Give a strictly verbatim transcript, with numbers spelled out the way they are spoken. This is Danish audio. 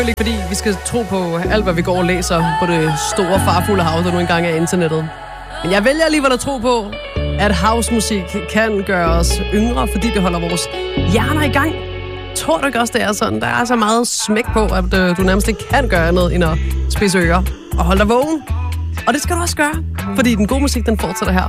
Ikke fordi vi skal tro på alt, hvad vi går og læser på det store, farfulde hav, der nu engang er internettet. Men jeg vælger alligevel at tro på, at housemusik kan gøre os yngre, fordi det holder vores hjerner i gang. Tror du ikke også, det er sådan? Der er så meget smæk på, at øh, du nærmest ikke kan gøre andet end at spidse ører og holde dig vågen. Og det skal du også gøre, fordi den gode musik, den fortsætter her